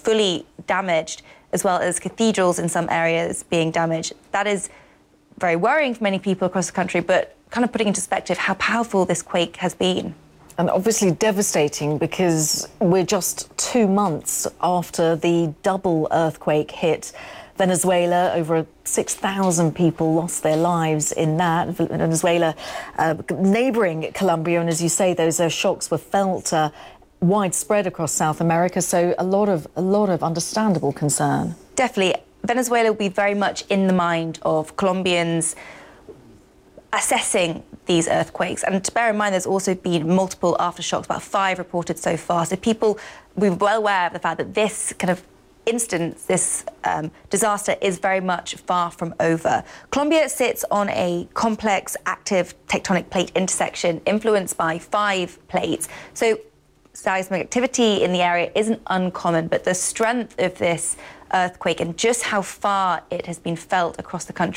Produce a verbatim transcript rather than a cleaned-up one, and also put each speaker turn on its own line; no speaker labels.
fully damaged, as well as cathedrals in some areas being damaged. That is very worrying for many people across the country, but kind of putting into perspective how powerful this quake has been.
And obviously devastating, because we're just two months after the double earthquake hit Venezuela. Over six thousand people lost their lives in that. Venezuela, uh, neighbouring Colombia, and as you say, those uh, shocks were felt uh, widespread across South America, so a lot of, a lot of understandable concern.
Definitely. Venezuela will be very much in the mind of Colombians assessing these earthquakes. And to bear in mind, there's also been multiple aftershocks, about five reported so far. So people, we're well aware of the fact that this kind of instance, this um, disaster is very much far from over. Colombia sits on a complex, active tectonic plate intersection influenced by five plates. So seismic activity in the area isn't uncommon, but the strength of this earthquake and just how far it has been felt across the country